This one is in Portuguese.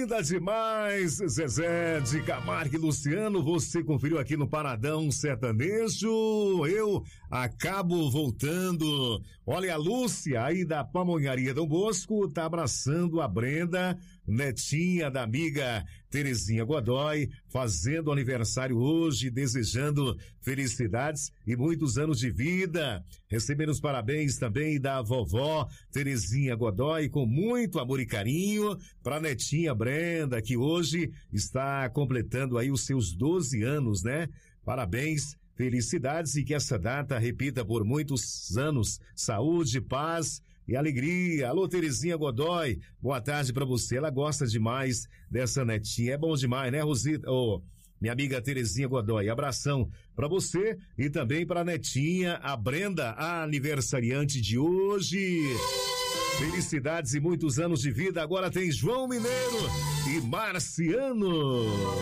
Linda demais, Zezé de Camargo e Luciano, você conferiu aqui no Paradão Sertanejo, eu acabo voltando. Olha, a Lúcia aí da Pamonharia Dom Bosco tá abraçando a Brenda, netinha da amiga Terezinha Godoy, fazendo aniversário hoje, desejando felicidades e muitos anos de vida. Recebendo os parabéns também da vovó Terezinha Godoy, com muito amor e carinho, pra netinha Brenda, que hoje está completando aí os seus 12 anos, né? Parabéns, felicidades e que essa data repita por muitos anos. Saúde, paz e alegria. Alô, Terezinha Godoy, boa tarde pra você. Ela gosta demais dessa netinha. É bom demais, né, Rosita? Minha amiga Terezinha Godoy, abração pra você e também pra netinha, a Brenda, a aniversariante de hoje. Felicidades e muitos anos de vida. Agora tem João Mineiro e Marciano.